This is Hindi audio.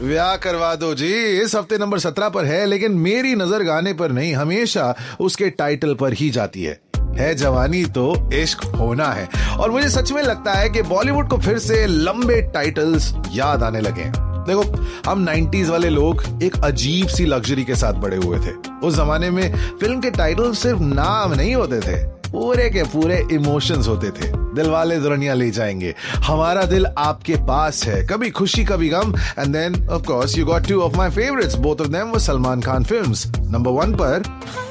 ब्याह करवा दो जी। इस हफ्ते नंबर 17 पर है, लेकिन मेरी नजर गाने पर नहीं, हमेशा उसके टाइटल पर ही जाती है जवानी तो इश्क होना है। और मुझे सच में लगता है कि बॉलीवुड को फिर से लंबे टाइटल्स याद आने लगे हैं। देखो, हम 90s वाले लोग एक अजीब सी लग्जरी के साथ बड़े हुए थे। उस जमाने में फिल्म के टाइटल सिर्फ नाम नहीं होते थे, पूरे के पूरे इमोशंस होते थे। दिलवाले दुल्हनिया ले जाएंगे, हमारा दिल आपके पास है, कभी खुशी कभी गम, and then of course you got two of my favourites, both of them were Salman Khan films. Number 1 पर